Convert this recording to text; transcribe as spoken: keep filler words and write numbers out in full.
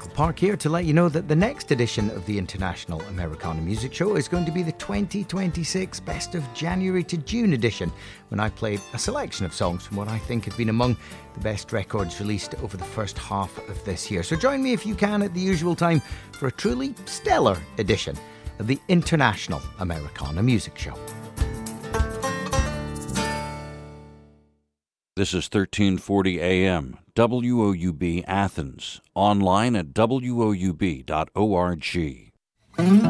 Michael Park here to let you know that the next edition of the International Americana Music Show is going to be the twenty twenty-six Best of January to June edition, when I play a selection of songs from what I think have been among the best records released over the first half of this year. So join me if you can at the usual time for a truly stellar edition of the International Americana Music Show. This is thirteen forty A M, W O U B Athens, online at W O U B dot org.